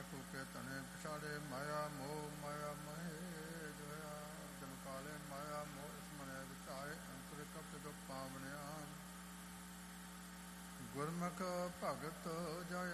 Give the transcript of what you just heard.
ਕੂਕੇ ਤਨੇ ਪਛਾੜੇ ਮਾਇਆ ਮੋਹ ਮਾਇਆ ਮਹੇ ਜੋਇਆ ਜਨ ਕਾਲੇ ਮਾਇਆ ਮੋਹ ਇਸ ਮਨੇ ਵਿਚਾਏ ਅੰਤਰ ਕਪਿ ਦੁ ਪਾਵਨਿਆ ਗੁਰਮੁਖ ਭਗਤ ਜੈ